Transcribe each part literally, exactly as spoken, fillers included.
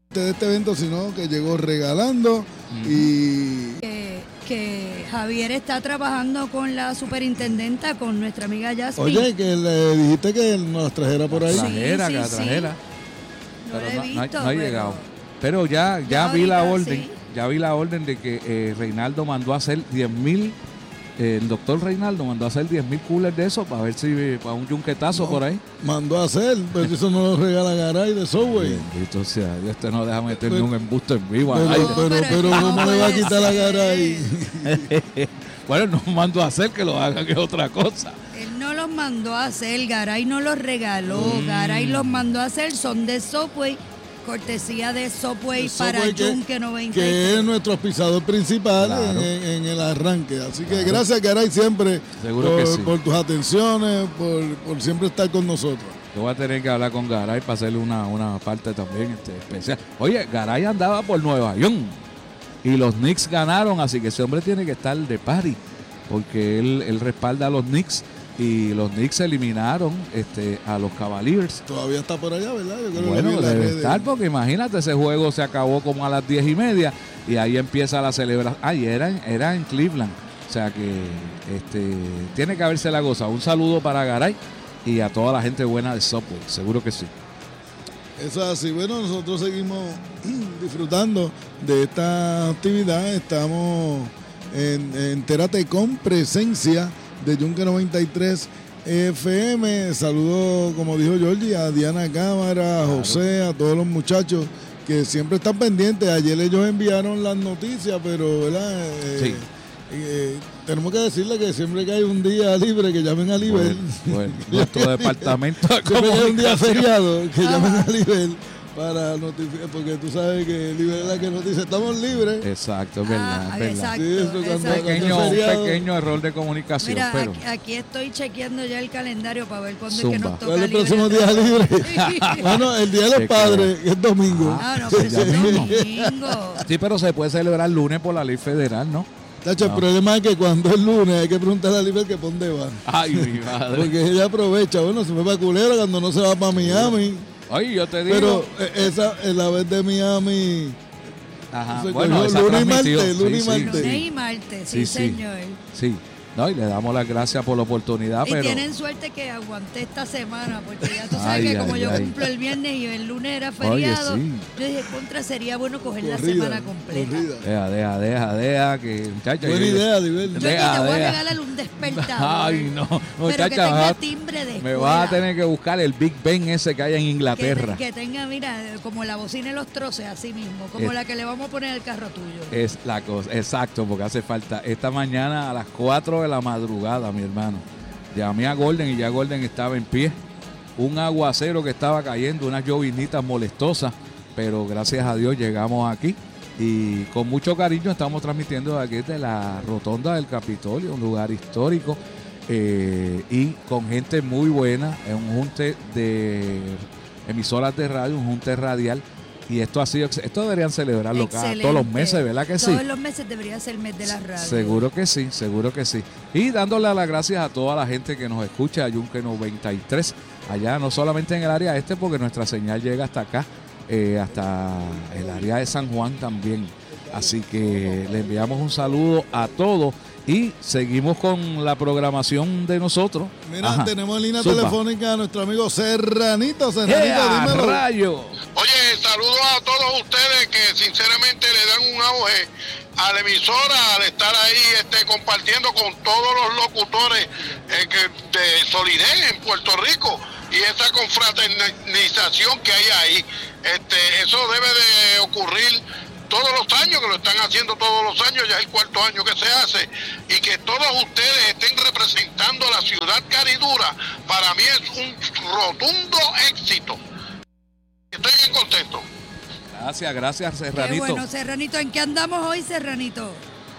de este evento, sino que llegó regalando mm. y... Que, que Javier está trabajando con la superintendenta, con nuestra amiga Jasmine. Oye, que le dijiste que nos las trajera por ahí. La trajera, sí, que la sí, trajera. sí. Pero No, no, visto, no, ha, no ha pero... llegado. Pero ya, ya, ya vi ahorita, la orden, sí. ya vi la orden de que eh, Reinaldo mandó a hacer diez mil, eh, el doctor Reinaldo mandó a hacer diez mil coolers de eso para ver si eh, para un yunquetazo no, por ahí. Mandó a hacer, pero eso no lo regala Garay de Subway. Bendito sea, este no deja meterme pero, un embuste en vivo. Pero, pero, pero, pero, pero no ¿cómo le va a quitar a Garay? Bueno, no mandó a hacer, que lo haga, que es otra cosa. Él no los mandó a hacer, Garay no los regaló, mm. Garay los mandó a hacer, son de Subway, cortesía de Subway de para Yunque noventa y tres. Que es nuestro auspiciador principal claro. en, en el arranque. Así que claro. Gracias, Garay, siempre Seguro por, que sí. por tus atenciones, por, por siempre estar con nosotros. Yo voy a tener que hablar con Garay para hacerle una, una parte también este, especial. Oye, Garay andaba por Nueva York y los Knicks ganaron, así que ese hombre tiene que estar de party, porque él, él respalda a los Knicks y los Knicks eliminaron este, a los Cavaliers. Todavía está por allá, ¿verdad? Yo creo bueno, que debe estar, porque imagínate, ese juego se acabó como a las diez y media y ahí empieza la celebración. Ah, y era, era en Cleveland, o sea que este, tiene que haberse la goza. Un saludo para Garay y a toda la gente buena de Subway, seguro que sí. Eso es así. Bueno, nosotros seguimos disfrutando de esta actividad. Estamos en, en Entérate con presencia de Yunque noventa y tres F M. Saludo, como dijo Georgie, a Diana Cámara, a José, a todos los muchachos que siempre están pendientes. Ayer ellos enviaron las noticias, pero ¿verdad? Eh, sí. Eh, tenemos que decirle que siempre que hay un día libre que llamen a Libel. Bueno, bueno, nuestro departamento de siempre que hay un día feriado que ah. llamen a Libel para notificar, porque tú sabes que Libel es la que nos dice estamos libres. Exacto, es verdad, ah, verdad. Exacto, sí, eso exacto. Cuando, pequeño, cuando un pequeño error de comunicación. Mira, pero... aquí, aquí estoy chequeando ya el calendario para ver cuándo Zumba. es que nos toca. ¿Cuál es el próximo día libre? Bueno, el Día de los Padres, que es domingo. Ah, no, pero es domingo. Sí, pero se puede celebrar el lunes por la ley federal, ¿no? Tacho, no. El problema es que cuando es lunes hay que preguntarle a Libel que por dónde va. Ay, mi madre. Porque ella aprovecha. Bueno, se fue para Culebra cuando no se va para Miami. Ay, yo te digo. Pero esa es la vez de Miami. Ajá. Se bueno, esa lunes y martes, martes, sí, lunes y sí, martes. Lunes y martes, sí, sí señor. Sí. No, y le damos las gracias por la oportunidad, y pero... tienen suerte que aguanté esta semana, porque ya tú sabes ay, que como ay, yo ay. cumplo el viernes y el lunes era feriado, Oye, sí. yo dije, contra, sería bueno coger Corrida, la semana completa. corrida. Deja, deja, deja, deja, que muchacha... Buena yo, idea, Libel. Yo deja, te voy deja. a regalar un despertador. Ay, no, pero muchacha, que tenga vas a- timbre de me escuela. vas a tener que buscar el Big Ben ese que hay en Inglaterra. Que, que tenga, mira, como la bocina y los troces, así mismo, como Es- la que le vamos a poner al carro tuyo. Es la cosa, exacto, porque hace falta. Esta mañana a las cuatro de la madrugada, mi hermano, llamé a Golden y ya Golden estaba en pie. Un aguacero que estaba cayendo, unas lloviznitas molestosas, pero gracias a Dios llegamos aquí y con mucho cariño estamos transmitiendo aquí desde la rotonda del Capitolio, un lugar histórico eh, y con gente muy buena, es un junte de emisoras de radio, un junte radial. Y esto ha sido, esto deberían celebrarlo cada, Excelente. todos los meses, ¿verdad que sí? Todos los meses debería ser el mes de la radio. Seguro que sí, seguro que sí. Y dándole las gracias a toda la gente que nos escucha, a Yunque noventa y tres, allá no solamente en el área este, porque nuestra señal llega hasta acá, eh, hasta el área de San Juan también. Así que le enviamos un saludo a todos y seguimos con la programación de nosotros. Mira, Ajá. tenemos en línea Zumba. telefónica a nuestro amigo Serranito. Serranito, ¡Ea, dímelo. rayo! Oye, saludos a todos ustedes que sinceramente le dan un auge a la emisora al estar ahí este, compartiendo con todos los locutores eh, que, de solidez en Puerto Rico y esa confraternización que hay ahí. Este, eso debe de ocurrir todos los años, que lo están haciendo todos los años, ya es el cuarto año que se hace, y que todos ustedes estén representando a la ciudad caridura, para mí es un rotundo éxito. Estoy bien contento. Gracias, gracias, Qué Serranito. bueno, Serranito. ¿En qué andamos hoy, Serranito?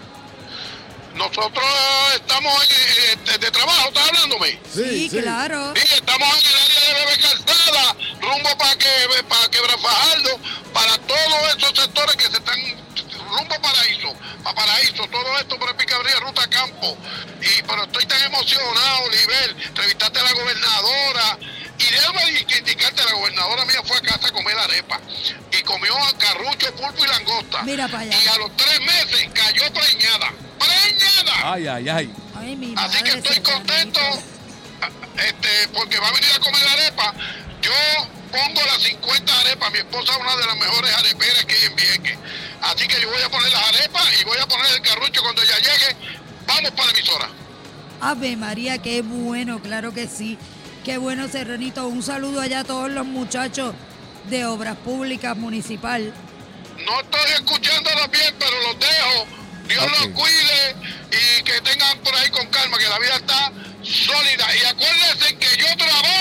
Nosotros estamos en, eh, de trabajo, ¿estás hablándome? Sí, claro. Sí, estamos en el área de Bebe Calzada, rumbo para que para Quebrafajardo, para todos esos sectores que se están rumbo a Paraíso, a Paraíso, todo esto por el Picabría, Ruta Campo. Y pero estoy tan emocionado, Libel, entrevistaste a la gobernadora, y déjame criticarte, la gobernadora mía fue a casa a comer arepa, y comió a carrucho, pulpo y langosta. Mira para allá. Y a los tres meses cayó preñada. ¡Preñada! Ay, ay, ay. Ay, mi Así madre, que estoy ese contento carrito. este, porque va a venir a comer arepa. Yo pongo las cincuenta arepas. Mi esposa es una de las mejores areperas que hay en Vieques. Así que yo voy a poner las arepas y voy a poner el carrucho cuando ella llegue. Vamos para la emisora. Ave María, qué bueno, claro que sí. Qué bueno, Serranito. Un saludo allá a todos los muchachos de Obras Públicas Municipal. No estoy escuchándolos bien, pero los dejo. Dios Okay. los cuide y que tengan por ahí con calma, que la vida está sólida. Y acuérdense que yo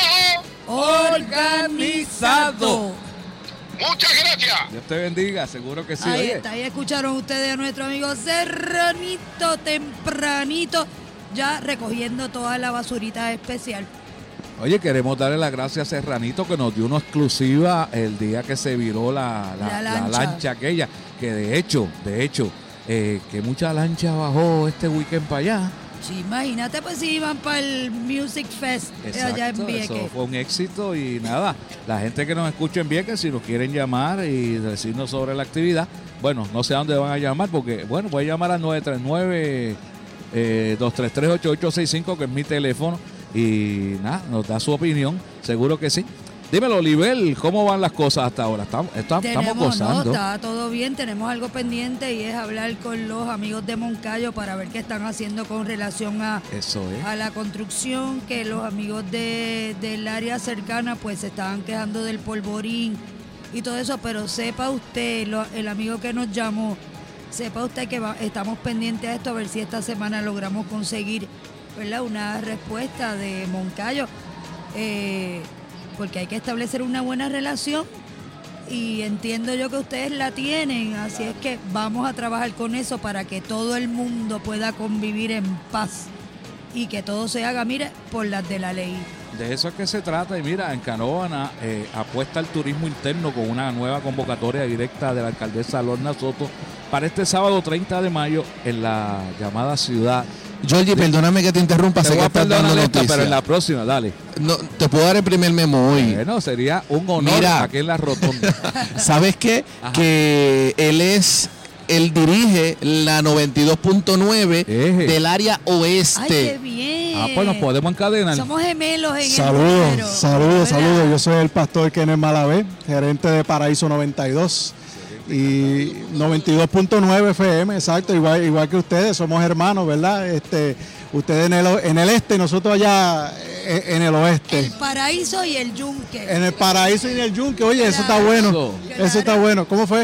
trabajo Organizado. Muchas gracias. Dios te bendiga, seguro que sí. Ahí Oye, está, ahí escucharon ustedes a nuestro amigo Serranito tempranito, ya recogiendo toda la basurita especial. oye, queremos darle las gracias a Serranito que nos dio una exclusiva el día que se viró la, la, La la lancha. lancha aquella, que de hecho, de hecho, eh, que mucha lancha bajó este weekend para allá. Sí, imagínate, pues si iban para el Music Fest eh, allá en Exacto, Vieques. eso fue un éxito y nada, la gente que nos escucha en Vieques, si nos quieren llamar y decirnos sobre la actividad, bueno, no sé a dónde van a llamar porque, bueno, pueden llamar al nueve tres nueve, dos tres tres, ocho ocho seis cinco, que es mi teléfono, y nada, nos da su opinión, seguro que sí. Dímelo, Olivel, ¿cómo van las cosas hasta ahora? Estamos, estamos, estamos Tenemos, no, gozando. está todo bien, tenemos algo pendiente y es hablar con los amigos de Moncayo para ver qué están haciendo con relación a, Eso es. a la construcción, que los amigos de, del área cercana pues se estaban quejando del polvorín y todo eso, pero sepa usted, lo- el amigo que nos llamó, sepa usted que va- estamos pendientes a esto, a ver si esta semana logramos conseguir, ¿verdad?, una respuesta de Moncayo, eh, porque hay que establecer una buena relación y entiendo yo que ustedes la tienen, así es que vamos a trabajar con eso para que todo el mundo pueda convivir en paz y que todo se haga, mire, por las de la ley. De eso es que se trata. Y mira, en Canóvana eh, apuesta al turismo interno con una nueva convocatoria directa de la alcaldesa Lorna Soto para este sábado treinta de mayo en la llamada ciudad. Georgie, perdóname que te interrumpa, Te sé voy que a estás perdonar dando esta, noticias. pero en la próxima, dale. No, te puedo dar el primer memo hoy. Bueno, sería un honor Mira. aquí en la rotonda. ¿Sabes qué? Ajá. Que él es, él dirige la noventa y dos punto nueve Eje. del área ¡Ay, qué oeste. bien! Ah, pues nos podemos encadenar. Somos gemelos en el Saludos, número, saludos, ¿verdad? saludos. Yo soy el pastor Kenneth Malavé, gerente de Paraíso noventa y dos. Y noventa y dos punto nueve F M, exacto, igual, igual que ustedes, somos hermanos, ¿verdad? Este, ustedes en el, o- en el este y nosotros allá eh, en el oeste. El paraíso y el yunque. En el Paraíso y en el Yunque, oye, eso está Claro. bueno. Claro. Eso está bueno. ¿Cómo fue?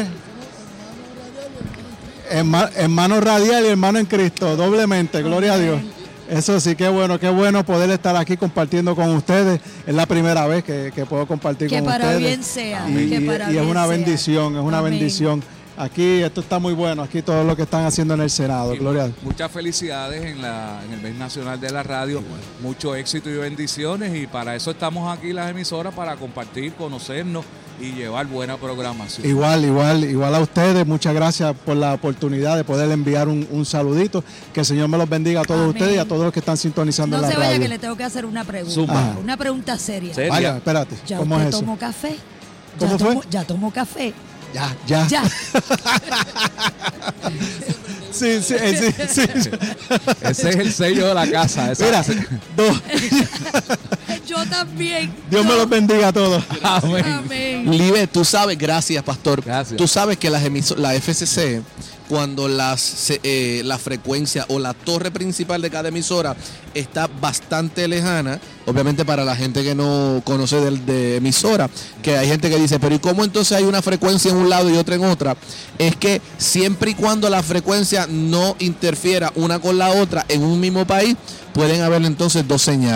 Herma- Hermano radial y hermano en Cristo, doblemente, gloria a Dios. Eso sí, qué bueno, qué bueno poder estar aquí compartiendo con ustedes. Es la primera vez que, que puedo compartir Que con para ustedes. bien sea, Y, que para y es bien una sea. bendición, es una Amén. bendición. Aquí esto está muy bueno, aquí todo lo que están haciendo en el Senado, Y gloria a Dios. Muchas felicidades en, la, en el mes nacional de la radio, mucho éxito y bendiciones, y para eso estamos aquí las emisoras, para compartir, conocernos y llevar buena programación. Igual, igual, igual a ustedes, muchas gracias por la oportunidad de poder enviar un, un saludito. Que el Señor me los bendiga a todos Amén. ustedes y a todos los que están sintonizando No en la se vaya radio. que le tengo que hacer una pregunta. Zumba. Una pregunta seria. Seria. Vaya, espérate, ¿Ya ¿cómo usted es eso? tomó café? ¿Cómo ¿Ya fue? Tomó, ¿Ya tomó café? Ya, ya. Ya. Sí, sí, eh, sí, sí, sí. Ese es el sello de la casa. esa- Mira, dos. Yo también. Dios me los bendiga a todos. Amén. Amén. Live, tú sabes, gracias, pastor. Gracias. Tú sabes que las emiso- la F C C, cuando las, se- eh, la frecuencia o la torre principal de cada emisora está bastante lejana, obviamente para la gente que no conoce del, de emisora, que hay gente que dice, pero ¿y cómo entonces hay una frecuencia en un lado y otra en otra? Es que siempre y cuando la frecuencia no interfiera una con la otra en un mismo país, pueden haber entonces dos señales.